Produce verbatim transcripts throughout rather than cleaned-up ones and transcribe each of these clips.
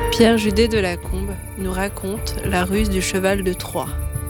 Pierre Judet de la Combe nous raconte la ruse du cheval de Troie.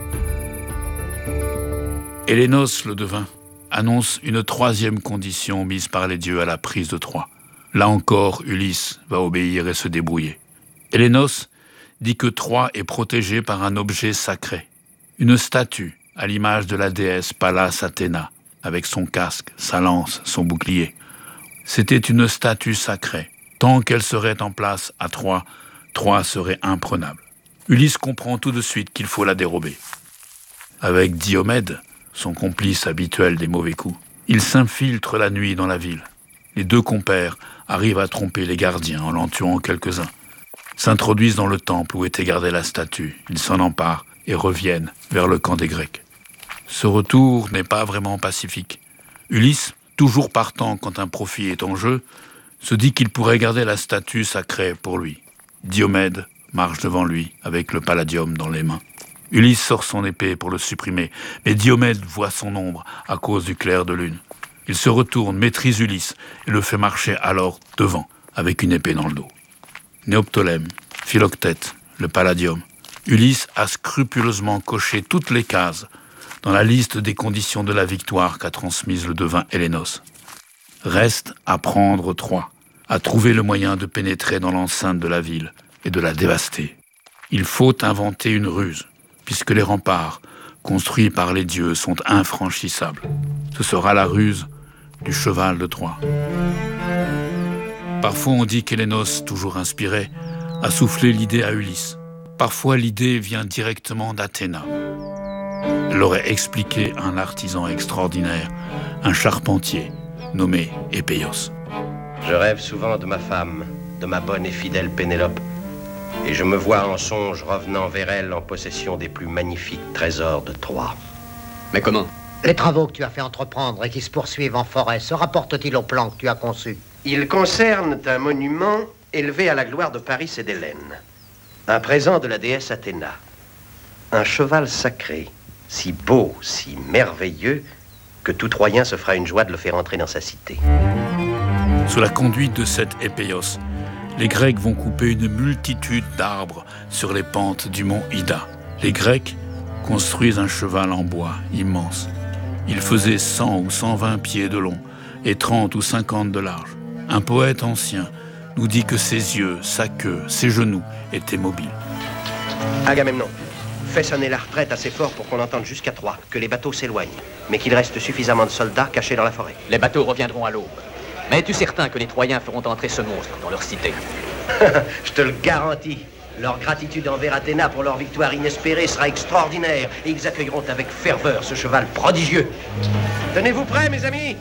Hélénos, le devin, annonce une troisième condition mise par les dieux à la prise de Troie. Là encore, Ulysse va obéir et se débrouiller. Hélénos dit que Troie est protégée par un objet sacré, une statue à l'image de la déesse Pallas Athéna, avec son casque, sa lance, son bouclier. C'était une statue sacrée. Tant qu'elle serait en place à Troie, Troie serait imprenable. Ulysse comprend tout de suite qu'il faut la dérober. Avec Diomède, son complice habituel des mauvais coups, il s'infiltre la nuit dans la ville. Les deux compères arrivent à tromper les gardiens en l'en tuant quelques-uns. S'introduisent dans le temple où était gardée la statue. Ils s'en emparent et reviennent vers le camp des Grecs. Ce retour n'est pas vraiment pacifique. Ulysse, toujours partant quand un profit est en jeu, se dit qu'il pourrait garder la statue sacrée pour lui. Diomède marche devant lui avec le palladium dans les mains. Ulysse sort son épée pour le supprimer, mais Diomède voit son ombre à cause du clair de lune. Il se retourne, maîtrise Ulysse et le fait marcher alors devant, avec une épée dans le dos. Néoptolème, Philoctète, le palladium. Ulysse a scrupuleusement coché toutes les cases dans la liste des conditions de la victoire qu'a transmise le devin Hélénos. Reste à prendre Troie, à trouver le moyen de pénétrer dans l'enceinte de la ville et de la dévaster. Il faut inventer une ruse, puisque les remparts construits par les dieux sont infranchissables. Ce sera la ruse du cheval de Troie. Parfois on dit qu'Hélénos, toujours inspiré, a soufflé l'idée à Ulysse. Parfois l'idée vient directement d'Athéna. Elle l'aurait expliqué à un artisan extraordinaire, un charpentier, nommé Épéios. Je rêve souvent de ma femme, de ma bonne et fidèle Pénélope, et je me vois en songe revenant vers elle en possession des plus magnifiques trésors de Troie. Mais comment? Les travaux que tu as fait entreprendre et qui se poursuivent en forêt se rapportent-ils au plan que tu as conçu? Ils concernent un monument élevé à la gloire de Paris et d'Hélène, un présent de la déesse Athéna, un cheval sacré, si beau, si merveilleux, que tout Troyen se fera une joie de le faire entrer dans sa cité. Sous la conduite de cet Épéios, les Grecs vont couper une multitude d'arbres sur les pentes du mont Ida. Les Grecs construisent un cheval en bois immense. Il faisait cent ou cent vingt pieds de long et trente ou cinquante de large. Un poète ancien nous dit que ses yeux, sa queue, ses genoux étaient mobiles. Agamemnon, fais sonner la retraite assez fort pour qu'on entende jusqu'à Troie, que les bateaux s'éloignent, mais qu'il reste suffisamment de soldats cachés dans la forêt. Les bateaux reviendront à l'aube. Mais es-tu certain que les Troyens feront entrer ce monstre dans leur cité? Je te le garantis. Leur gratitude envers Athéna pour leur victoire inespérée sera extraordinaire et ils accueilleront avec ferveur ce cheval prodigieux. Tenez-vous prêts, mes amis?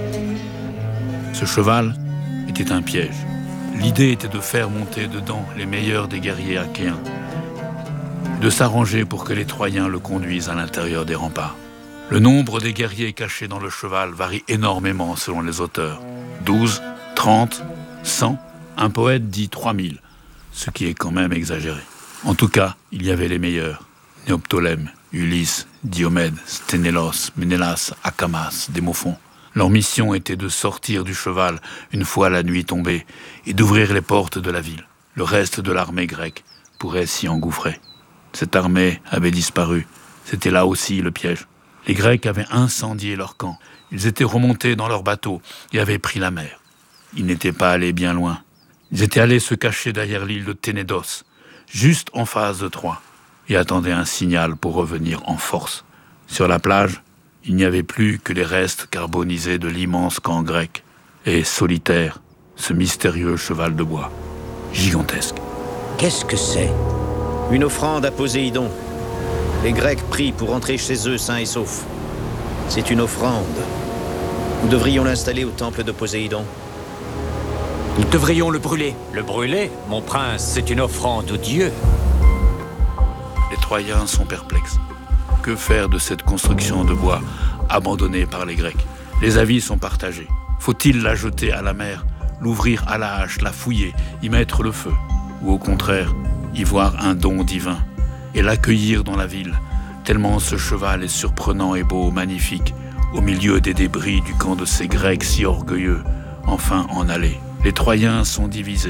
Ce cheval était un piège. L'idée était de faire monter dedans les meilleurs des guerriers achéens, de s'arranger pour que les Troyens le conduisent à l'intérieur des remparts. Le nombre des guerriers cachés dans le cheval varie énormément selon les auteurs. douze, trente, cent, un poète dit trois mille, ce qui est quand même exagéré. En tout cas, il y avait les meilleurs. Néoptolème, Ulysse, Diomède, Sténélos, Ménélas, Acamas, Démophon. Leur mission était de sortir du cheval une fois la nuit tombée et d'ouvrir les portes de la ville. Le reste de l'armée grecque pourrait s'y engouffrer. Cette armée avait disparu. C'était là aussi le piège. Les Grecs avaient incendié leur camp. Ils étaient remontés dans leurs bateaux et avaient pris la mer. Ils n'étaient pas allés bien loin. Ils étaient allés se cacher derrière l'île de Ténédos, juste en face de Troie, et attendaient un signal pour revenir en force. Sur la plage, il n'y avait plus que les restes carbonisés de l'immense camp grec, et solitaire, ce mystérieux cheval de bois, gigantesque. Qu'est-ce que c'est? Une offrande à Poséidon. Les Grecs prient pour rentrer chez eux sains et saufs. C'est une offrande. Nous devrions l'installer au temple de Poséidon. Nous devrions le brûler. Le brûler, mon prince, c'est une offrande au dieu. Les Troyens sont perplexes. Que faire de cette construction de bois abandonnée par les Grecs? Les avis sont partagés. Faut-il la jeter à la mer, l'ouvrir à la hache, la fouiller, y mettre le feu? Ou au contraire, y voir un don divin et l'accueillir dans la ville, tellement ce cheval est surprenant et beau, magnifique, au milieu des débris du camp de ces Grecs si orgueilleux, enfin en aller. Les Troyens sont divisés.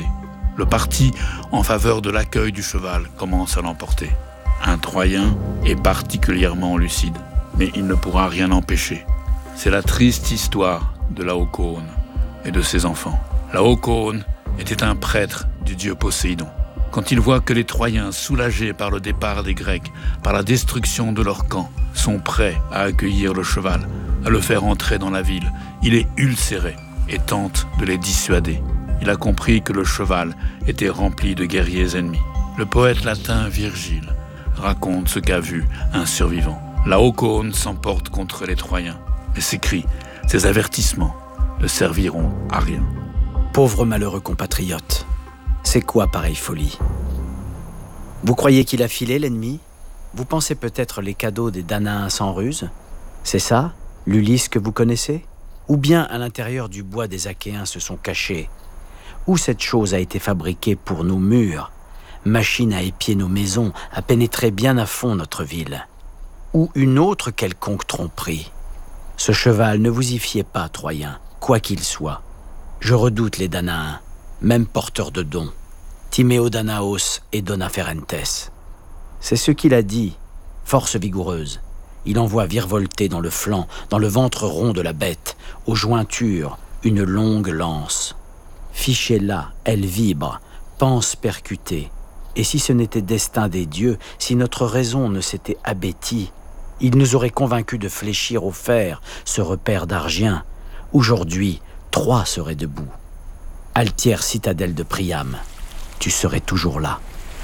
Le parti en faveur de l'accueil du cheval commence à l'emporter. Un Troyen est particulièrement lucide, mais il ne pourra rien empêcher. C'est la triste histoire de Laocoon et de ses enfants. Laocoon était un prêtre du dieu Poséidon. Quand il voit que les Troyens, soulagés par le départ des Grecs, par la destruction de leur camp, sont prêts à accueillir le cheval, à le faire entrer dans la ville, il est ulcéré et tente de les dissuader. Il a compris que le cheval était rempli de guerriers ennemis. Le poète latin Virgile raconte ce qu'a vu un survivant. Laocoon s'emporte contre les Troyens, mais ses cris, ses avertissements ne serviront à rien. Pauvre malheureux compatriote, c'est quoi pareille folie? Vous croyez qu'il a filé l'ennemi? Vous pensez peut-être les cadeaux des Danaens sans ruse? C'est ça, l'Ulysse que vous connaissez? Ou bien à l'intérieur du bois des Achéens se sont cachés? Où cette chose a été fabriquée pour nos murs, machine à épier nos maisons, à pénétrer bien à fond notre ville? Ou une autre quelconque tromperie? Ce cheval, ne vous y fiez pas, Troyens, quoi qu'il soit. Je redoute les Danaens, même porteurs de dons, Timéo Danaos et Dona Ferentes. C'est ce qu'il a dit, force vigoureuse. Il envoie virevolter dans le flanc, dans le ventre rond de la bête, aux jointures, une longue lance. Fichée là, elle vibre, pense percutée. Et si ce n'était destin des dieux, si notre raison ne s'était abêtie, il nous aurait convaincus de fléchir au fer ce repère d'Argien. Aujourd'hui, Troie serait debout. Altière citadelle de Priam, tu serais toujours là.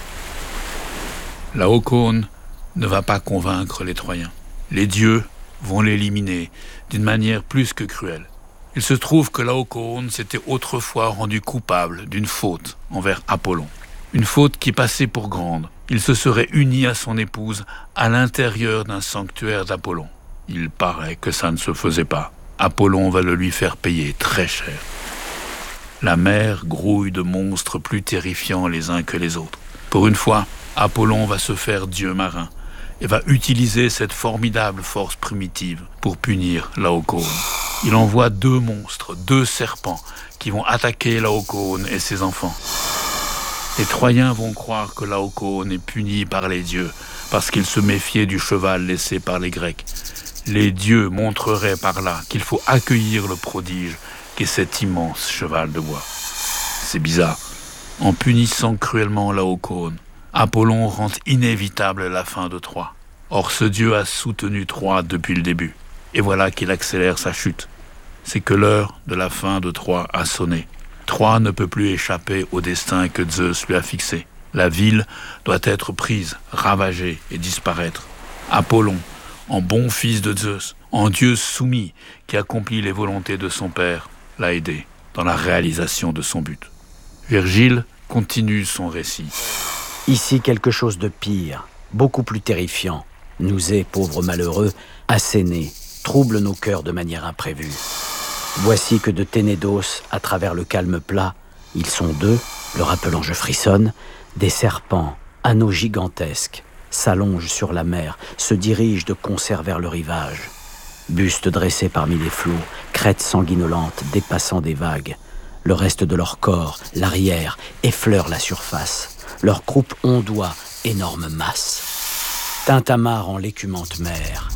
Laocoon ne va pas convaincre les Troyens. Les dieux vont l'éliminer d'une manière plus que cruelle. Il se trouve que Laocoon s'était autrefois rendu coupable d'une faute envers Apollon. Une faute qui passait pour grande. Il se serait uni à son épouse à l'intérieur d'un sanctuaire d'Apollon. Il paraît que ça ne se faisait pas. Apollon va le lui faire payer très cher. La mer grouille de monstres plus terrifiants les uns que les autres. Pour une fois, Apollon va se faire dieu marin et va utiliser cette formidable force primitive pour punir Laocoon. Il envoie deux monstres, deux serpents, qui vont attaquer Laocoon et ses enfants. Les Troyens vont croire que Laocoon est puni par les dieux parce qu'il se méfiait du cheval laissé par les Grecs. Les dieux montreraient par là qu'il faut accueillir le prodige qu'est cet immense cheval de bois. C'est bizarre. En punissant cruellement Laocoon, Apollon rend inévitable la fin de Troie. Or, ce dieu a soutenu Troie depuis le début. Et voilà qu'il accélère sa chute. C'est que l'heure de la fin de Troie a sonné. Troie ne peut plus échapper au destin que Zeus lui a fixé. La ville doit être prise, ravagée et disparaître. Apollon, en bon fils de Zeus, en dieu soumis qui accomplit les volontés de son père, l'a aidé dans la réalisation de son but. Virgile continue son récit. Ici, quelque chose de pire, beaucoup plus terrifiant, nous est, pauvres malheureux, asséné, trouble nos cœurs de manière imprévue. Voici que de Ténédos, à travers le calme plat, ils sont deux, le rappelant je frissonne, des serpents, anneaux gigantesques, s'allongent sur la mer, se dirigent de concert vers le rivage. Bustes dressés parmi les flots, crêtes sanguinolentes dépassant des vagues. Le reste de leur corps, l'arrière, effleure la surface. Leur croupe ondoie, énorme masse. Tintamarre en l'écumante mer.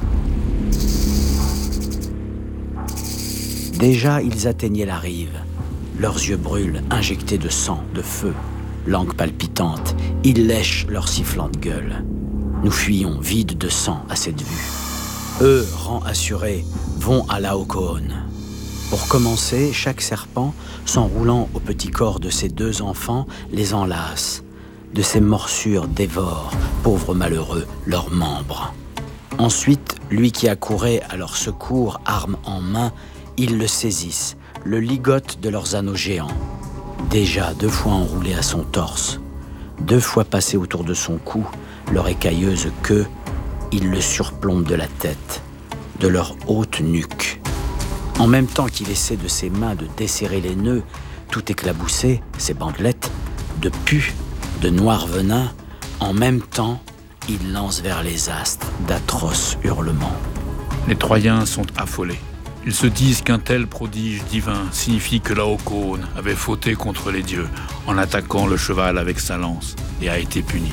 Déjà, ils atteignaient la rive. Leurs yeux brûlent, injectés de sang, de feu. Langue palpitante, ils lèchent leur sifflante gueule. Nous fuyons, vides de sang, à cette vue. Eux, rang assurés, vont à Laocoon. Pour commencer, chaque serpent, s'enroulant au petit corps de ses deux enfants, les enlace. De ces morsures dévore, pauvres malheureux, leurs membres. Ensuite, lui qui accourait à leur secours, arme en main, ils le saisissent, le ligotent de leurs anneaux géants. Déjà deux fois enroulé à son torse, deux fois passé autour de son cou, leur écailleuse queue, ils le surplombent de la tête, de leur haute nuque. En même temps qu'il essaie de ses mains de desserrer les nœuds, tout éclaboussé, ses bandelettes, de pu, de noir venin, en même temps, il lance vers les astres d'atroces hurlements. Les Troyens sont affolés. Ils se disent qu'un tel prodige divin signifie que Laocoon avait fauté contre les dieux en attaquant le cheval avec sa lance et a été puni.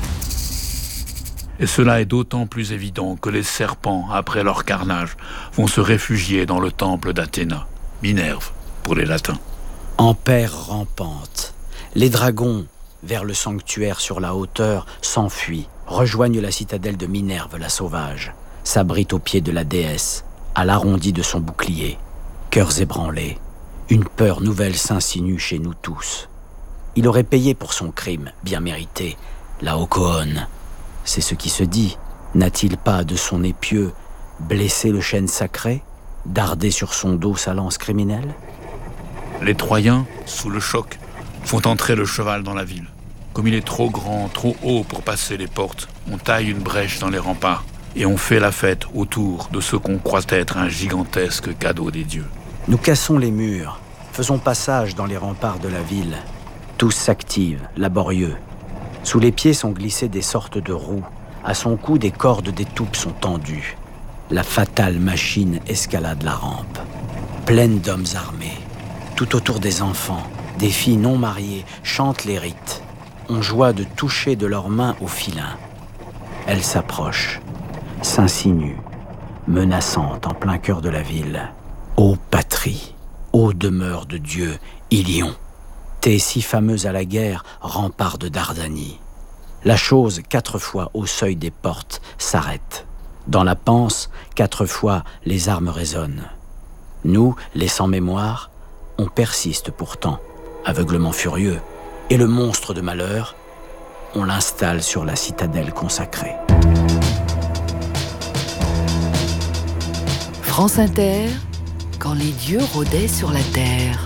Et cela est d'autant plus évident que les serpents, après leur carnage, vont se réfugier dans le temple d'Athéna, Minerve pour les latins. En paire rampante, les dragons, vers le sanctuaire sur la hauteur, s'enfuient, rejoignent la citadelle de Minerve la sauvage, s'abritent au pied de la déesse, à l'arrondi de son bouclier. Cœurs ébranlés, une peur nouvelle s'insinue chez nous tous. Il aurait payé pour son crime, bien mérité, Laocoon. C'est ce qui se dit. N'a-t-il pas, de son épieu, blessé le chêne sacré, dardé sur son dos sa lance criminelle? Les Troyens, sous le choc, font entrer le cheval dans la ville. Comme il est trop grand, trop haut pour passer les portes, on taille une brèche dans les remparts et on fait la fête autour de ce qu'on croit être un gigantesque cadeau des dieux. Nous cassons les murs, faisons passage dans les remparts de la ville. Tous s'activent, laborieux. Sous les pieds sont glissées des sortes de roues. À son cou, des cordes d'étoupe sont tendues. La fatale machine escalade la rampe. Pleine d'hommes armés. Tout autour des enfants, des filles non mariées chantent les rites. On joie de toucher de leurs mains au filin. Elle s'approche, s'insinue, menaçante en plein cœur de la ville. Ô patrie, ô demeure de Dieu, Ilion, t'es si fameuse à la guerre, rempart de Dardanie. La chose, quatre fois au seuil des portes, s'arrête. Dans la panse, quatre fois, les armes résonnent. Nous, les sans mémoire, on persiste pourtant, aveuglement furieux, et le monstre de malheur, on l'installe sur la citadelle consacrée. France Inter, quand les dieux rôdaient sur la terre.